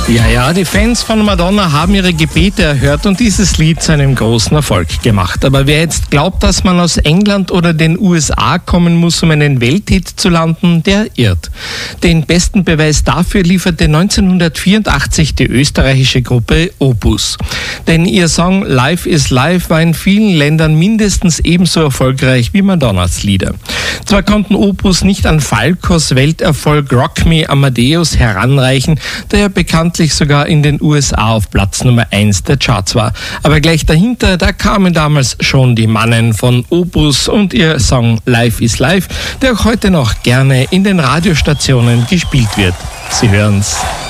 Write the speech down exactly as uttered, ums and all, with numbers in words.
Ja, ja, die Fans von Madonna haben ihre Gebete erhört und dieses Lied zu einem großen Erfolg gemacht. Aber wer jetzt glaubt, dass man aus England oder den U S A kommen muss, um einen Welthit zu landen, der irrt. Den besten Beweis dafür lieferte neunzehnhundertvierundachtzig die österreichische Gruppe Opus. Denn ihr Song Life is Life war in vielen Ländern mindestens ebenso erfolgreich wie Madonnas Lieder. Zwar konnten Opus nicht an Falcos Welterfolg Rock Me Amadeus heranreichen, der ja bekanntlich sogar in den U S A auf Platz Nummer eins der Charts war. Aber gleich dahinter, da kamen damals schon die Mannen von Opus und ihr Song Life is Life, der auch heute noch gerne in den Radiostationen gespielt wird. Sie hören's.